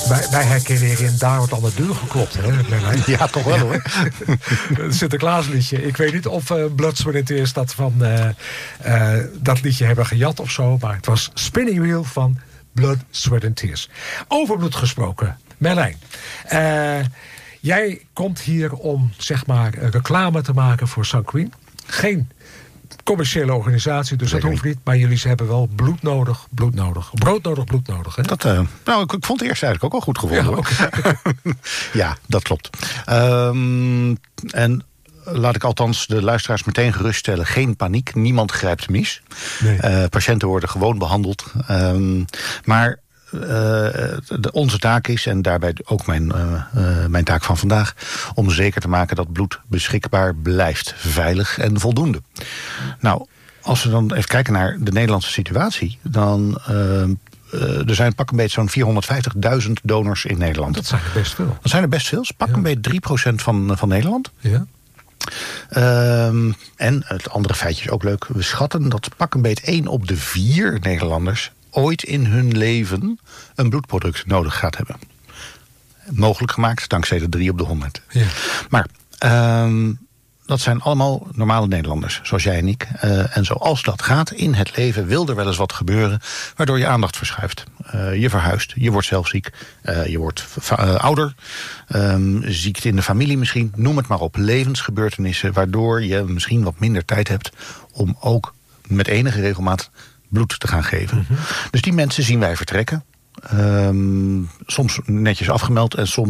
Wij herkennen hierin, daar wordt aan de deur geklopt, hè, Merlijn? Ja, toch wel hoor. Het Sinterklaasliedje. Ik weet niet of Blood, Sweat and Tears dat liedje hebben gejat of zo. Maar het was Spinning Wheel van Blood, Sweat and Tears. Over bloed gesproken. Merlijn. Jij komt hier om, zeg maar, reclame te maken voor Sanquin. Geen commerciële organisatie, dus dat hoeft niet. Maar jullie hebben wel bloed nodig. Brood nodig, bloed nodig. Hè? Ik vond het eerst eigenlijk ook al goed gevonden. Ja, hoor. okay. Ja, dat klopt. En laat ik althans de luisteraars meteen geruststellen. Geen paniek, niemand grijpt mis. Nee. Patiënten worden gewoon behandeld. Maar onze taak is, en daarbij ook mijn taak van vandaag, om zeker te maken dat bloed beschikbaar blijft, veilig en voldoende. Nou, als we dan even kijken naar de Nederlandse situatie, dan er zijn pak een beetje zo'n 450.000 donors in Nederland. Dat zijn er best veel. Dat zijn er best veel. Pak een beetje 3% van Nederland. Ja. En het andere feitje is ook leuk. We schatten dat pak een beetje 1 op de 4 Nederlanders ooit in hun leven een bloedproduct nodig gaat hebben. Mogelijk gemaakt dankzij de 3 op de 100. Ja. Maar dat zijn allemaal normale Nederlanders, zoals jij en ik. En zoals dat gaat in het leven, wil er wel eens wat gebeuren waardoor je aandacht verschuift. Je verhuist, je wordt zelf ziek, je wordt ouder, ziekte in de familie misschien, noem het maar op. Levensgebeurtenissen waardoor je misschien wat minder tijd hebt om ook met enige regelmaat bloed te gaan geven. Mm-hmm. Dus die mensen zien wij vertrekken. Soms netjes afgemeld en soms